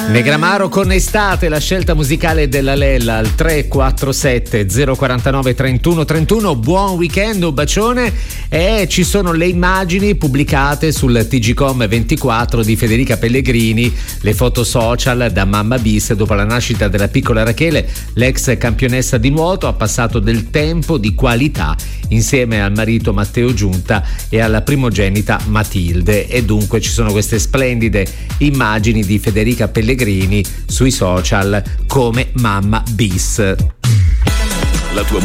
Negramaro con Estate, la scelta musicale della Lella al 347 049 31 31. Buon weekend, un bacione. E ci sono le immagini pubblicate sul TGcom24 di Federica Pellegrini, le foto social da mamma bis dopo la nascita della piccola Rachele. L'ex campionessa di nuoto ha passato del tempo di qualità insieme al marito Matteo Giunta e alla primogenita Matilde, e dunque ci sono queste splendide immagini di Federica Pellegrini sui social come mamma bis. La tua